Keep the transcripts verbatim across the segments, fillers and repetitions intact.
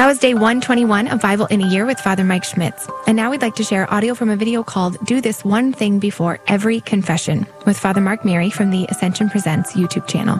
That was day one twenty-one of Bible in a Year with Father Mike Schmitz. And now we'd like to share audio from a video called Do This One Thing Before Every Confession with Father Mark Mary from the Ascension Presents YouTube channel.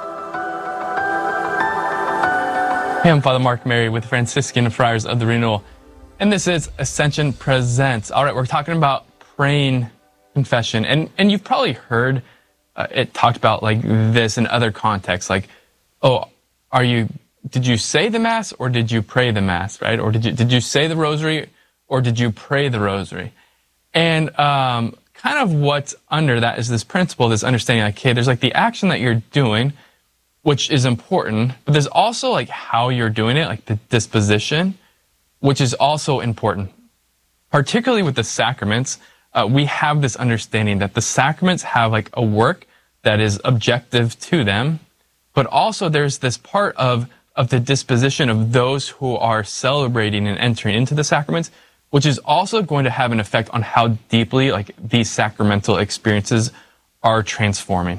Hey, I'm Father Mark Mary with Franciscan Friars of the Renewal, and this is Ascension Presents. All right, we're talking about praying confession, and, and you've probably heard uh, it talked about like this in other contexts, like, oh, are you... did you say the Mass or did you pray the Mass, right? Or did you did you say the Rosary or did you pray the Rosary? And um, kind of what's under that is this principle, this understanding, like, okay, there's like the action that you're doing, which is important, but there's also like how you're doing it, like the disposition, which is also important. Particularly with the sacraments, uh, we have this understanding that the sacraments have like a work that is objective to them, but also there's this part of of the disposition of those who are celebrating and entering into the sacraments, which is also going to have an effect on how deeply like these sacramental experiences are transforming.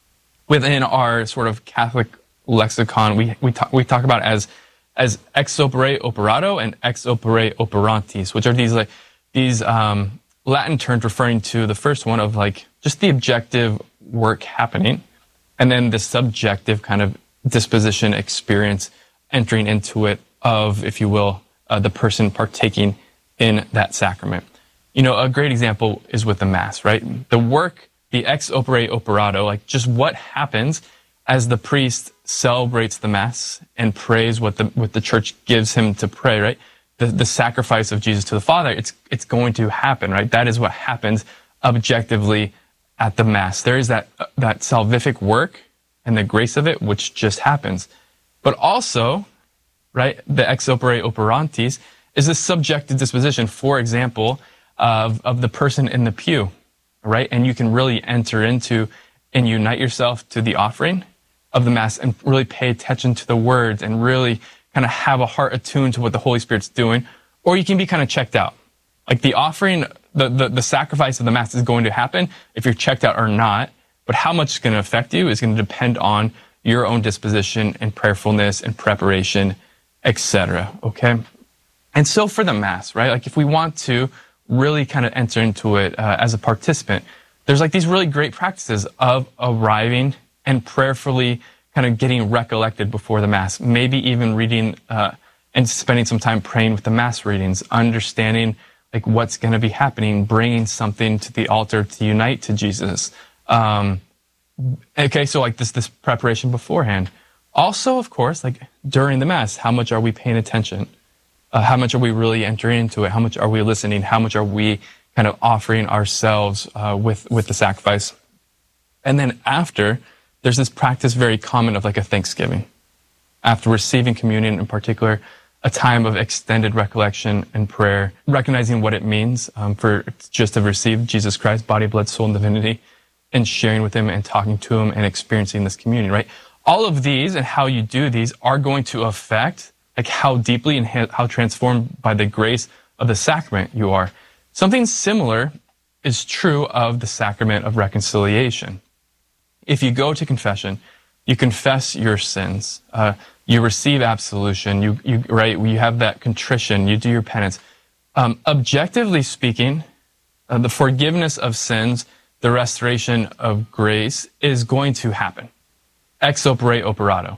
Within our sort of Catholic lexicon, we we talk we talk about as as ex opere operato and ex opere operantis, which are these like these um, Latin terms referring to the first one of like just the objective work happening, and then the subjective kind of disposition experience entering into it of, if you will, uh, the person partaking in that sacrament. You know, a great example is with the Mass, right? The work, the ex opere operato, like just what happens as the priest celebrates the Mass and prays what the what the Church gives him to pray, right? The the sacrifice of Jesus to the Father, it's it's going to happen, right? That is what happens objectively at the Mass. There is that that salvific work and the grace of it, which just happens. But also, right, the ex opere operantis is a subjective disposition, for example, of, of the person in the pew, right? And you can really enter into and unite yourself to the offering of the Mass and really pay attention to the words and really kind of have a heart attuned to what the Holy Spirit's doing. Or you can be kind of checked out. Like the offering, the, the, the sacrifice of the Mass is going to happen if you're checked out or not. But how much it's going to affect you is going to depend on your own disposition and prayerfulness and preparation, et cetera. Okay? And so for the Mass, right? Like if we want to really kind of enter into it uh, as a participant, there's like these really great practices of arriving and prayerfully kind of getting recollected before the Mass, maybe even reading uh, and spending some time praying with the Mass readings, understanding like what's going to be happening, bringing something to the altar to unite to Jesus. Um, okay, so like this, this preparation beforehand. Also, of course, like during the Mass, how much are we paying attention? Uh, how much are we really entering into it? How much are we listening? How much are we kind of offering ourselves uh, with, with the sacrifice? And then after, there's this practice very common of like a thanksgiving. After receiving communion in particular, a time of extended recollection and prayer, recognizing what it means um, for just to receive Jesus Christ, body, blood, soul, and divinity, and sharing with him and talking to him and experiencing this communion, right? All of these and how you do these are going to affect like how deeply and how transformed by the grace of the sacrament you are. Something similar is true of the sacrament of reconciliation. If you go to confession, you confess your sins, uh, you receive absolution, you, you, right, you have that contrition, you do your penance. Um, objectively speaking, uh, the forgiveness of sins, the restoration of grace is going to happen. Ex opere operato.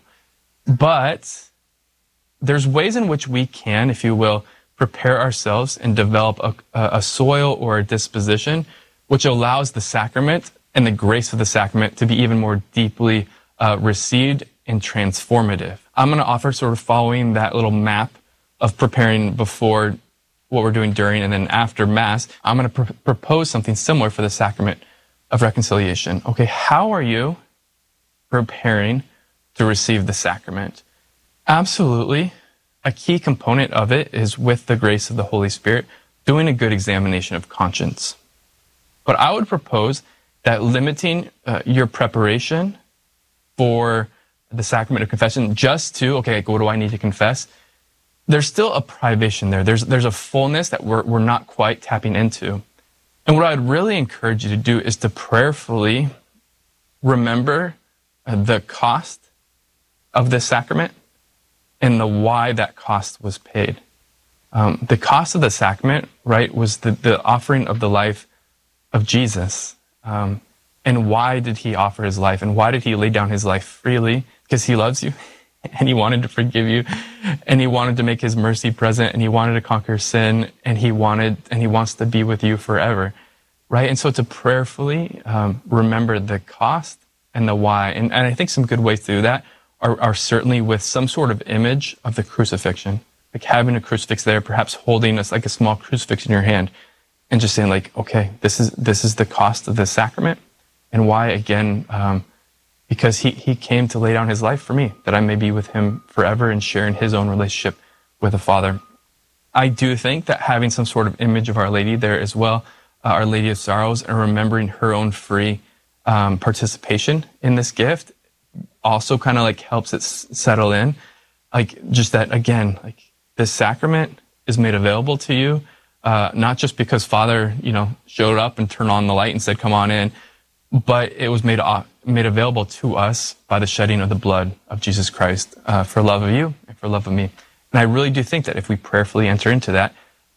But there's ways in which we can, if you will, prepare ourselves and develop a, a soil or a disposition which allows the sacrament and the grace of the sacrament to be even more deeply uh, received and transformative. I'm going to offer sort of following that little map of preparing before what we're doing during and then after Mass. I'm going to pr- propose something similar for the sacrament of reconciliation. Okay, how are you preparing to receive the sacrament? Absolutely. A key component of it is with the grace of the Holy Spirit, doing a good examination of conscience. But I would propose that limiting uh, your preparation for the sacrament of confession just to, okay, like, what do I need to confess? There's still a privation there. There's there's a fullness that we're we're not quite tapping into. And what I'd really encourage you to do is to prayerfully remember uh, the cost of this sacrament and the why that cost was paid. Um, the cost of the sacrament, right, was the, the offering of the life of Jesus. Um, and why did he offer his life? And why did he lay down his life freely? Because he loves you, and he wanted to forgive you, and he wanted to make his mercy present, and he wanted to conquer sin, and he wanted, and he wants to be with you forever, right? And so to prayerfully um, remember the cost and the why. And, and I think some good ways to do that are, are certainly with some sort of image of the crucifixion, like having a crucifix there, perhaps holding us like a small crucifix in your hand, and just saying like, okay, this is this is the cost of the sacrament, and why again, um, because he he came to lay down his life for me, that I may be with him forever and sharing his own relationship with the Father. I do think that having some sort of image of Our Lady there as well, uh, Our Lady of Sorrows, and remembering her own free um, participation in this gift, also kind of like helps it s- settle in, like just that again, like this sacrament is made available to you. Uh, not just because Father, you know, showed up and turned on the light and said, come on in, but it was made uh, made available to us by the shedding of the blood of Jesus Christ uh, for love of you and for love of me. And I really do think that if we prayerfully enter into that,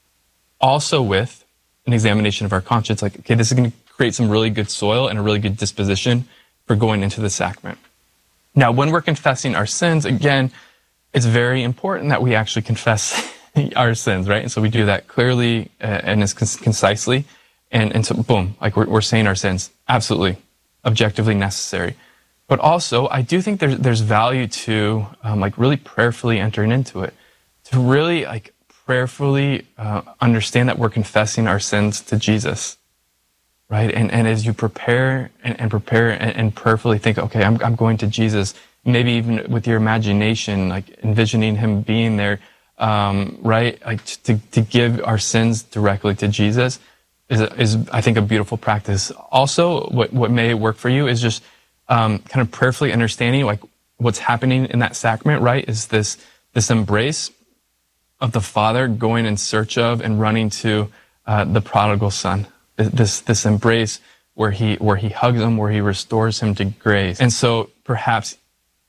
also with an examination of our conscience, like, okay, this is going to create some really good soil and a really good disposition for going into the sacrament. Now, when we're confessing our sins, again, it's very important that we actually confess our sins, right? And so we do that clearly uh, and as con- concisely. And, and so, boom, like we're, we're saying our sins. Absolutely, objectively necessary. But also, I do think there's, there's value to um, like really prayerfully entering into it. To really like prayerfully uh, understand that we're confessing our sins to Jesus, right? And and as you prepare and, and prepare and, and prayerfully think, okay, I'm I'm going to Jesus, maybe even with your imagination, like envisioning him being there, Um, right, like to to give our sins directly to Jesus is is I think a beautiful practice. Also, what what may work for you is just um, kind of prayerfully understanding like what's happening in that sacrament. Right, is this this embrace of the Father going in search of and running to uh, the prodigal son. This this embrace where he where he hugs him, where he restores him to grace. And so perhaps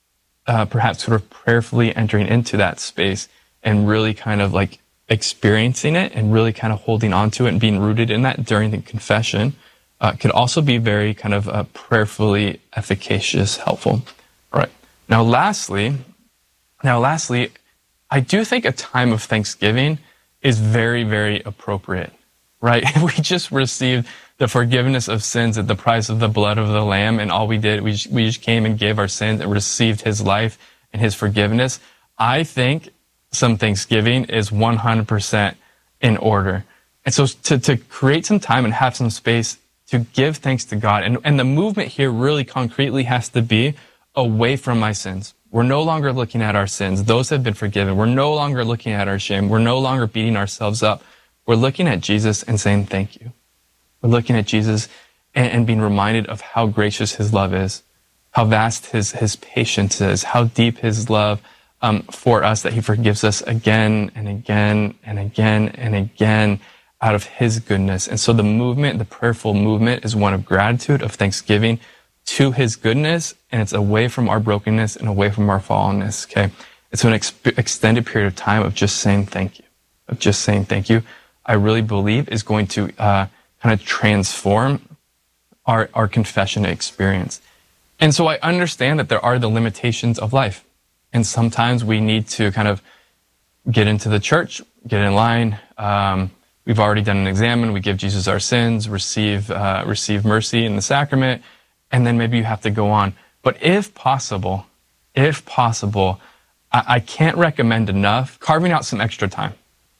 uh, perhaps sort of prayerfully entering into that space and really kind of like experiencing it and really kind of holding on to it and being rooted in that during the confession uh, could also be very kind of uh, prayerfully efficacious, helpful. All right. Now, lastly, now, lastly, I do think a time of thanksgiving is very, very appropriate, right? We just received the forgiveness of sins at the price of the blood of the Lamb, and all we did, we just, we just came and gave our sins and received his life and his forgiveness. I think some Thanksgiving is one hundred percent in order. And so to, to create some time and have some space to give thanks to God, and, and the movement here really concretely has to be away from my sins. We're no longer looking at our sins. Those have been forgiven. We're no longer looking at our shame. We're no longer beating ourselves up. We're looking at Jesus and saying thank you. We're looking at Jesus and, and being reminded of how gracious his love is, how vast his, his patience is, how deep his love Um, for us, that he forgives us again and again and again and again out of his goodness. And so the movement, the prayerful movement, is one of gratitude, of thanksgiving to his goodness, and it's away from our brokenness and away from our fallenness, okay? It's an ex- extended period of time of just saying thank you, of just saying thank you, I really believe is going to uh, kind of transform our, our confession experience. And so I understand that there are the limitations of life. And sometimes we need to kind of get into the church, get in line. Um, we've already done an examen. We give Jesus our sins, receive uh, receive mercy in the sacrament, and then maybe you have to go on. But if possible, if possible, I, I can't recommend enough carving out some extra time.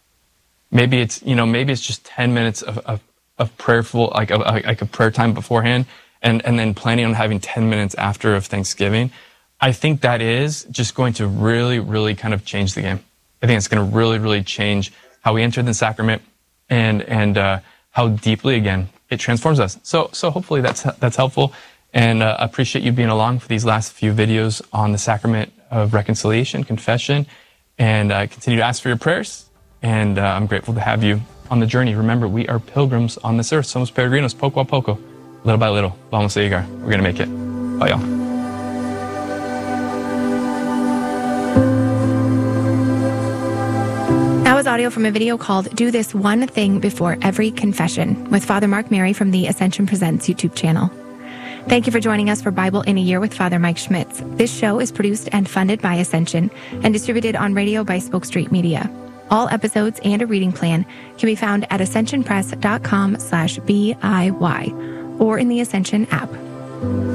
Maybe it's you know maybe it's just ten minutes of of, of prayerful like a, like a prayer time beforehand, and and then planning on having ten minutes after of Thanksgiving. I think that is just going to really, really kind of change the game. I think it's going to really, really change how we enter the sacrament and and uh, how deeply, again, it transforms us. So so hopefully that's that's helpful. And uh, I appreciate you being along for these last few videos on the sacrament of reconciliation, confession, and I uh, continue to ask for your prayers. And uh, I'm grateful to have you on the journey. Remember, we are pilgrims on this earth. Somos peregrinos, poco a poco, little by little. Vamos a llegar. We're going to make it. Bye, y'all. audio from a video called Do This One Thing Before Every Confession with Father Mark Mary from the Ascension Presents YouTube channel. Thank you for joining us for Bible in a Year with Father Mike Schmitz. This show is produced and funded by Ascension and distributed on radio by Spoke Street Media. All episodes and a reading plan can be found at ascensionpress.com slash B I Y or in the Ascension app.